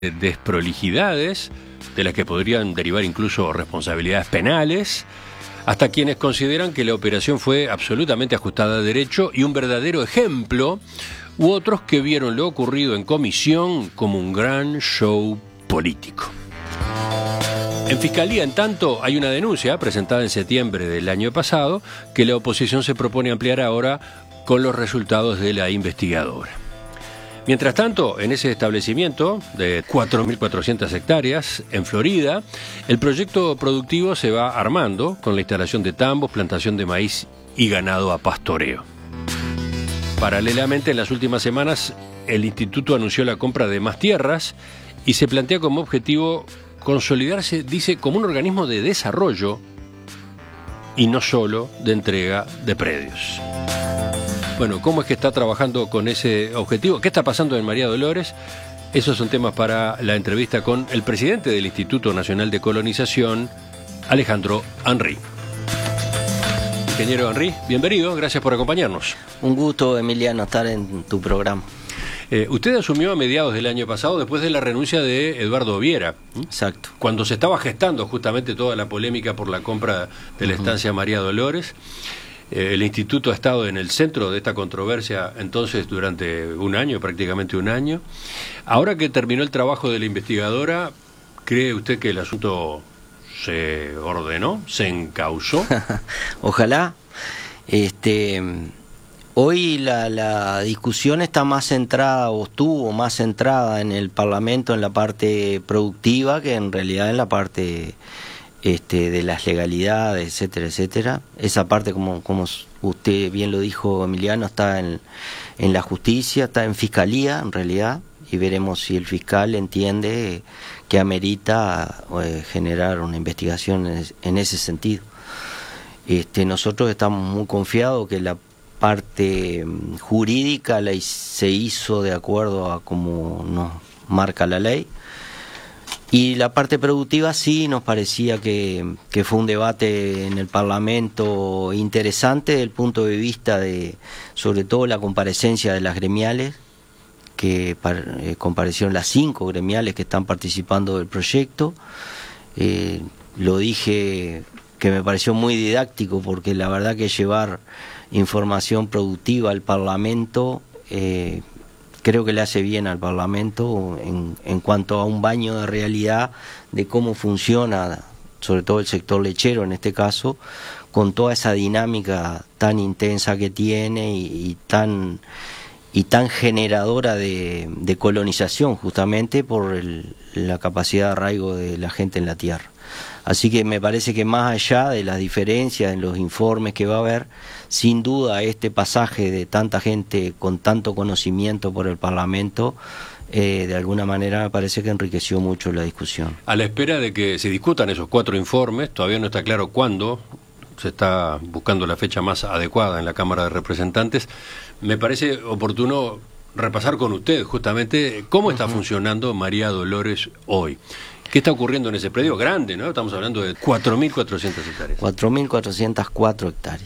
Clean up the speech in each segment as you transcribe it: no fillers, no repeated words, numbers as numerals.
desprolijidades, de las que podrían derivar incluso responsabilidades penales, hasta quienes consideran que la operación fue absolutamente ajustada a derecho y un verdadero ejemplo, u otros que vieron lo ocurrido en comisión como un gran show político. En Fiscalía, en tanto, hay una denuncia presentada en septiembre del año pasado que la oposición se propone ampliar ahora con los resultados de la investigadora. Mientras tanto, en ese establecimiento de 4.400 hectáreas en Florida, el proyecto productivo se va armando con la instalación de tambos, plantación de maíz y ganado a pastoreo. Paralelamente, en las últimas semanas, el instituto anunció la compra de más tierras y se plantea como objetivo consolidarse, dice, como un organismo de desarrollo y no solo de entrega de predios. Bueno, ¿cómo es que está trabajando con ese objetivo? ¿Qué está pasando en María Dolores? Esos son temas para la entrevista con el presidente del Instituto Nacional de Colonización, Alejandro Henry. Ingeniero Henry, bienvenido, gracias por acompañarnos. Un gusto, Emiliano, estar en tu programa. Usted asumió a mediados del año pasado después de la renuncia de Eduardo Viera. Exacto. Cuando se estaba gestando justamente toda la polémica por la compra de la estancia María Dolores. El instituto ha estado en el centro de esta controversia entonces durante un año, prácticamente un año. Ahora que terminó el trabajo de la investigadora, ¿cree usted que el asunto se ordenó, se encauzó? Ojalá. Hoy la discusión está más centrada, o estuvo más centrada en el Parlamento, en la parte productiva, que en realidad en la parte de las legalidades, etcétera, etcétera. Esa parte, como usted bien lo dijo, Emiliano, está en la justicia, está en Fiscalía, en realidad, y veremos si el fiscal entiende que amerita generar una investigación en ese sentido. Nosotros estamos muy confiados que la parte jurídica se hizo de acuerdo a como nos marca la ley. Y la parte productiva sí nos parecía que fue un debate en el Parlamento interesante desde el punto de vista de, sobre todo, la comparecencia de las gremiales, que comparecieron las 5 gremiales que están participando del proyecto. Lo dije que me pareció muy didáctico, porque la verdad que llevar información productiva al Parlamento creo que le hace bien al Parlamento en cuanto a un baño de realidad de cómo funciona, sobre todo el sector lechero en este caso, con toda esa dinámica tan intensa que tiene y tan generadora de colonización, justamente por la capacidad de arraigo de la gente en la tierra. Así que me parece que más allá de las diferencias en los informes que va a haber, sin duda este pasaje de tanta gente con tanto conocimiento por el Parlamento, de alguna manera me parece que enriqueció mucho la discusión. A la espera de que se discutan esos 4 informes, todavía no está claro cuándo, se está buscando la fecha más adecuada en la Cámara de Representantes, me parece oportuno repasar con usted justamente cómo está funcionando María Dolores hoy. ¿Qué está ocurriendo en ese predio grande, no? Estamos hablando de 4.400 hectáreas. 4.404 hectáreas.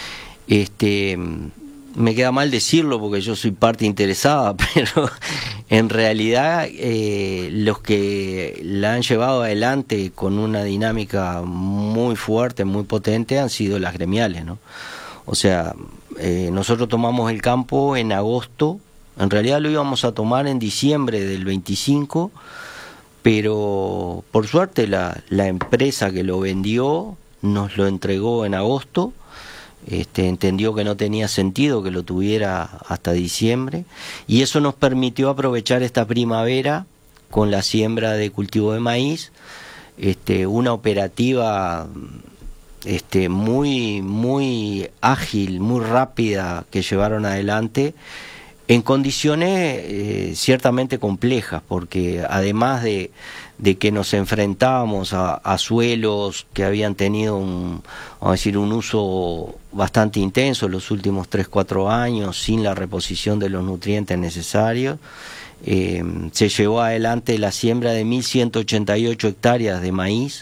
Me queda mal decirlo porque yo soy parte interesada, pero en realidad los que la han llevado adelante con una dinámica muy fuerte, muy potente, han sido las gremiales, ¿no? O sea, nosotros tomamos el campo en agosto, en realidad lo íbamos a tomar en diciembre del 25, pero por suerte la empresa que lo vendió nos lo entregó en agosto. Entendió que no tenía sentido que lo tuviera hasta diciembre, y eso nos permitió aprovechar esta primavera con la siembra de cultivo de maíz, una operativa muy ágil, muy rápida, que llevaron adelante en condiciones ciertamente complejas, porque además de que nos enfrentábamos a suelos que habían tenido un uso bastante intenso en los últimos 3-4 años, sin la reposición de los nutrientes necesarios, se llevó adelante la siembra de 1.188 hectáreas de maíz,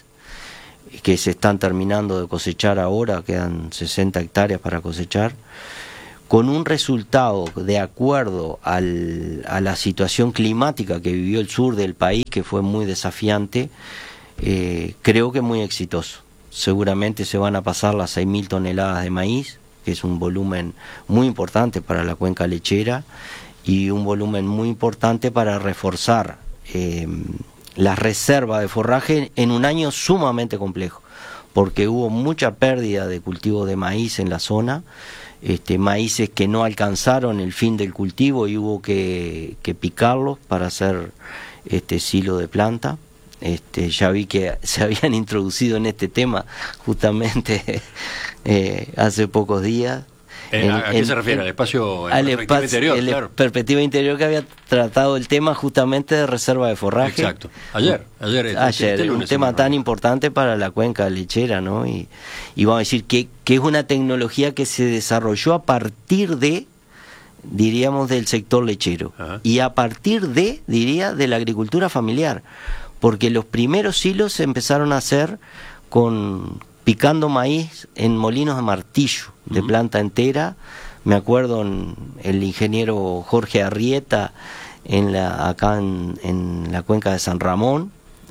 que se están terminando de cosechar ahora, quedan 60 hectáreas para cosechar, con un resultado de acuerdo a la situación climática que vivió el sur del país, que fue muy desafiante, creo que muy exitoso. Seguramente se van a pasar las 6.000 toneladas de maíz, que es un volumen muy importante para la cuenca lechera y un volumen muy importante para reforzar la reserva de forraje en un año sumamente complejo, porque hubo mucha pérdida de cultivo de maíz en la zona, maíces que no alcanzaron el fin del cultivo y hubo que picarlos para hacer silo de planta. Ya vi que se habían introducido en este tema justamente hace pocos días. ¿A qué se refiere? ¿Al espacio interior? Claro. Perspectiva interior, que había tratado el tema justamente de reserva de forraje. Exacto. Ayer un tema tan importante para la cuenca lechera, ¿no? Y vamos a decir que es una tecnología que se desarrolló a partir de, diríamos, del sector lechero. Ajá. Y a partir de, diría, de la agricultura familiar, porque los primeros silos se empezaron a hacer picando maíz en molinos de martillo, de planta entera. Me acuerdo el ingeniero Jorge Arrieta acá en la cuenca de San Ramón,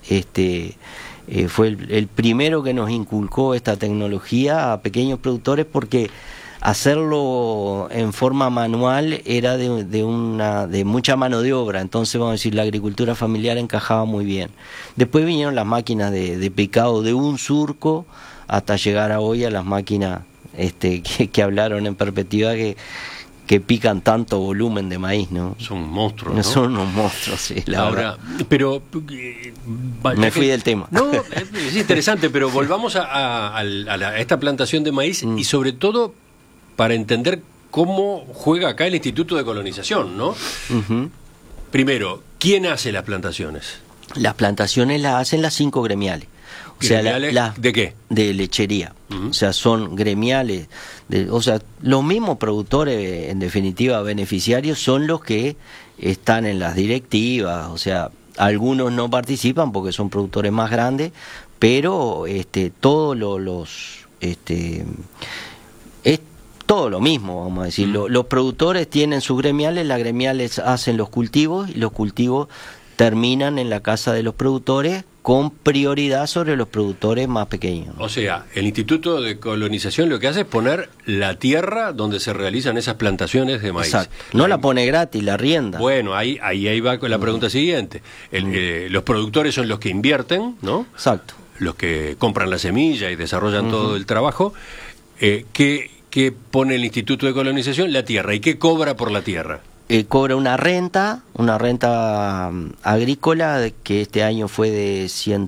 fue el primero que nos inculcó esta tecnología a pequeños productores, porque hacerlo en forma manual era de mucha mano de obra. Entonces, vamos a decir, la agricultura familiar encajaba muy bien. Después vinieron las máquinas de picado de un surco, hasta llegar a hoy a las máquinas que hablaron en perspectiva, que pican tanto volumen de maíz, ¿no? Son monstruos, ¿no? Son unos monstruos, sí, la verdad. Pero me fui del tema. No, es interesante, pero volvamos a esta plantación de maíz y sobre todo para entender cómo juega acá el Instituto de Colonización, ¿no? Uh-huh. Primero, ¿quién hace las plantaciones? Las plantaciones las hacen las 5 gremiales. O sea, ¿de qué? De lechería. Uh-huh. O sea, son gremiales. O sea, los mismos productores, en definitiva, beneficiarios, son los que están en las directivas. O sea, algunos no participan porque son productores más grandes, pero todos es todo lo mismo, vamos a decir. Los productores tienen sus gremiales, las gremiales hacen los cultivos y los cultivos terminan en la casa de los productores, con prioridad sobre los productores más pequeños. O sea, el Instituto de Colonización lo que hace es poner la tierra donde se realizan esas plantaciones de maíz. Exacto. No la pone gratis, la arrienda. Bueno, ahí va con la pregunta siguiente. Los productores son los que invierten, ¿no? Exacto. Los que compran la semilla y desarrollan todo el trabajo. ¿Qué pone el Instituto de Colonización? La tierra. ¿Y qué cobra por la tierra? Cobra una renta agrícola, que este año fue de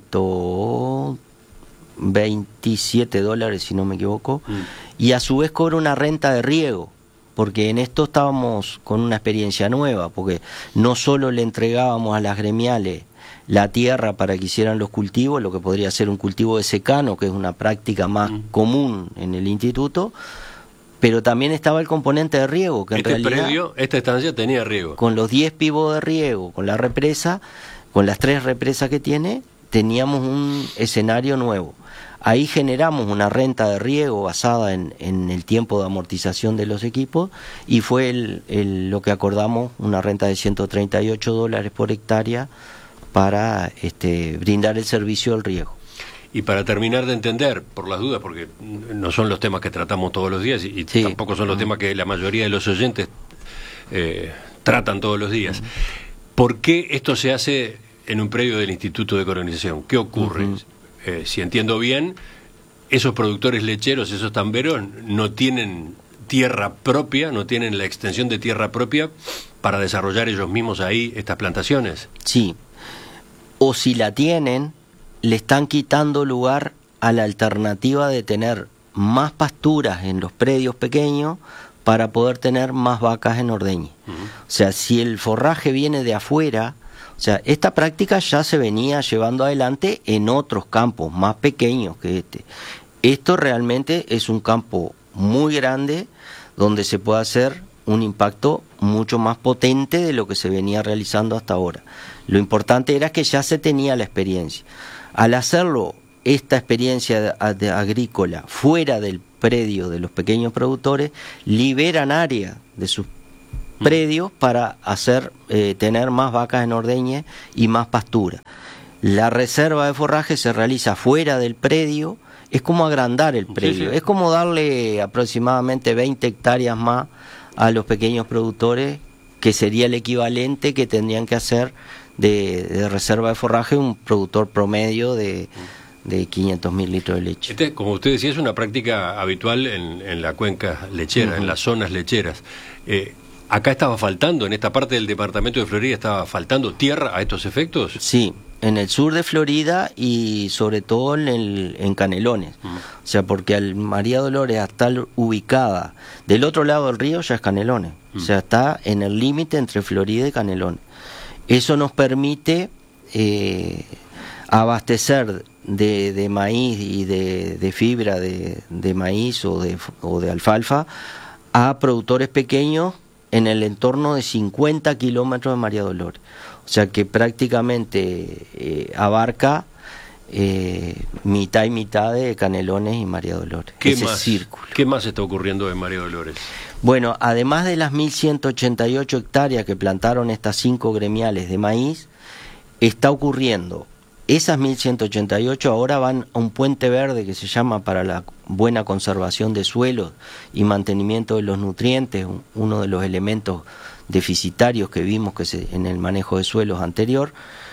$127, si no me equivoco, y a su vez cobra una renta de riego, porque en esto estábamos con una experiencia nueva, porque no solo le entregábamos a las gremiales la tierra para que hicieran los cultivos, lo que podría ser un cultivo de secano, que es una práctica más común en el instituto, pero también estaba el componente de riego, que en realidad esta estancia tenía riego. Con los 10 pivos de riego, con la represa, con las 3 represas que tiene, teníamos un escenario nuevo. Ahí generamos una renta de riego basada en el tiempo de amortización de los equipos, y fue lo que acordamos, una renta de $138 por hectárea para brindar el servicio del riego. Y para terminar de entender, por las dudas, porque no son los temas que tratamos todos los días y sí, tampoco son los temas que la mayoría de los oyentes tratan todos los días, ¿por qué esto se hace en un predio del Instituto de Colonización? ¿Qué ocurre? Si entiendo bien, esos productores lecheros, esos tamberos, no tienen tierra propia, no tienen la extensión de tierra propia para desarrollar ellos mismos ahí estas plantaciones. Sí, o si la tienen, le están quitando lugar a la alternativa de tener más pasturas en los predios pequeños para poder tener más vacas en ordeñe. O sea, si el forraje viene de afuera, o sea, esta práctica ya se venía llevando adelante en otros campos más pequeños que este. Esto realmente es un campo muy grande donde se puede hacer un impacto mucho más potente de lo que se venía realizando hasta ahora. Lo importante era que ya se tenía la experiencia. Al hacerlo, esta experiencia agrícola fuera del predios de los pequeños productores, liberan área de sus predios para tener más vacas en ordeñe y más pastura. La reserva de forraje se realiza fuera del predio, es como agrandar el predio, es como darle aproximadamente 20 hectáreas más a los pequeños productores, que sería el equivalente que tendrían que hacer de reserva de forraje un productor promedio de 500.000 litros de leche. Como usted decía, es una práctica habitual en la cuenca lechera, en las zonas lecheras. ¿Acá estaba faltando, en esta parte del departamento de Florida, estaba faltando tierra a estos efectos? Sí, en el sur de Florida y sobre todo en Canelones. O sea, porque al María Dolores estar ubicada del otro lado del río ya es Canelones. O sea, está en el límite entre Florida y Canelones. Eso nos permite abastecer de maíz y de fibra de maíz o de alfalfa a productores pequeños en el entorno de 50 kilómetros de María Dolores. O sea que prácticamente abarca mitad y mitad de Canelones y María Dolores. ¿Qué más está ocurriendo en María Dolores? Bueno, además de las 1.188 hectáreas que plantaron estas 5 gremiales de maíz, está ocurriendo, esas 1.188 ahora van a un puente verde que se llama para la buena conservación de suelos y mantenimiento de los nutrientes, uno de los elementos deficitarios que vimos en el manejo de suelos anterior,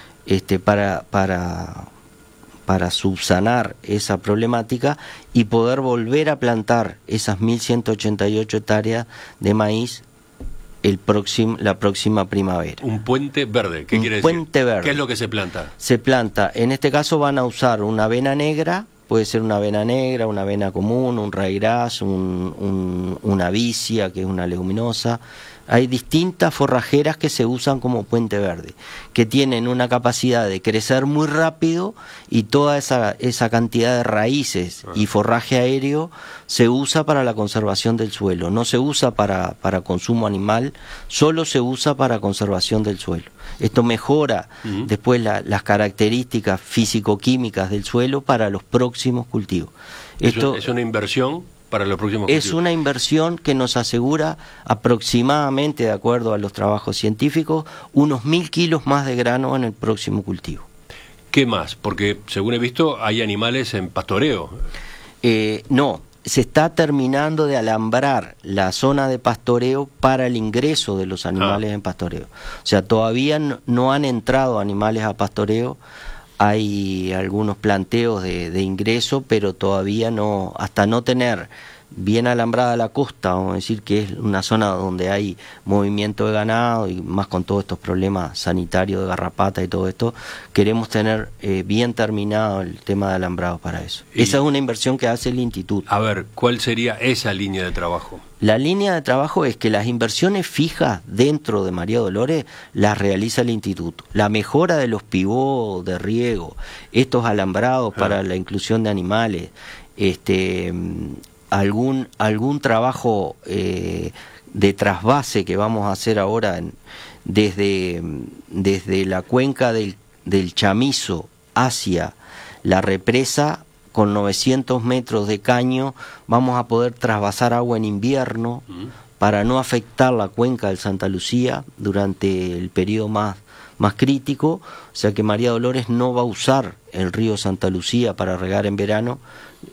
para subsanar esa problemática y poder volver a plantar esas 1.188 hectáreas de maíz la próxima primavera. Un puente verde, ¿qué quiere decir? Puente verde. ¿Qué es lo que se planta? Se planta, en este caso van a usar una avena negra, puede ser una avena negra, una avena común, un ryegrass, una vicia, que es una leguminosa. Hay distintas forrajeras que se usan como puente verde, que tienen una capacidad de crecer muy rápido y toda esa cantidad de raíces y forraje aéreo se usa para la conservación del suelo. No se usa para consumo animal, solo se usa para conservación del suelo. Esto mejora después las características físico-químicas del suelo para los próximos cultivos. Esto es una inversión para los próximos cultivos. Es una inversión que nos asegura aproximadamente, de acuerdo a los trabajos científicos, unos 1.000 kilos más de grano en el próximo cultivo. ¿Qué más? Porque, según he visto, hay animales en pastoreo. No, se está terminando de alambrar la zona de pastoreo para el ingreso de los animales en pastoreo. O sea, todavía no han entrado animales a pastoreo. Hay algunos planteos de ingreso, pero todavía no, hasta no tener bien alambrada la costa, vamos a decir que es una zona donde hay movimiento de ganado y más con todos estos problemas sanitarios de garrapata y todo esto, queremos tener bien terminado el tema de alambrado para eso. Esa es una inversión que hace el instituto. A ver, ¿cuál sería esa línea de trabajo? La línea de trabajo es que las inversiones fijas dentro de María Dolores las realiza el instituto. La mejora de los pivots de riego, estos alambrados para la inclusión de animales, algún trabajo de trasvase que vamos a hacer ahora desde la cuenca del Chamizo hacia la represa. Con 900 metros de caño vamos a poder trasvasar agua en invierno para no afectar la cuenca del Santa Lucía durante el periodo más crítico. O sea que María Dolores no va a usar el río Santa Lucía para regar en verano,